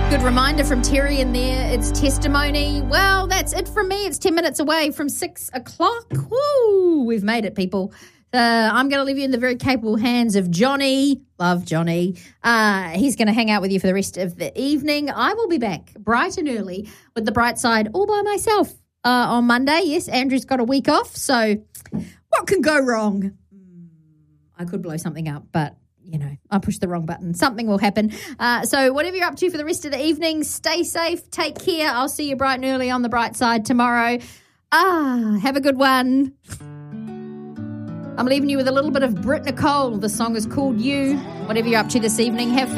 Good reminder from Terry in there. It's testimony. Well, that's it from me. It's 10 minutes away from 6 o'clock. Woo! We've made it, people. I'm going to leave you in the very capable hands of Johnny. Love Johnny. He's going to hang out with you for the rest of the evening. I will be back bright and early with The Bright Side all by myself on Monday. Yes, Andrew's got a week off, so what can go wrong? I could blow something up, but you know, I pushed the wrong button. Something will happen. So whatever you're up to for the rest of the evening, stay safe, take care. I'll see you bright and early on The Bright Side tomorrow. Have a good one. I'm leaving you with a little bit of Britt Nicole. The song is called You. Whatever you're up to this evening, have fun.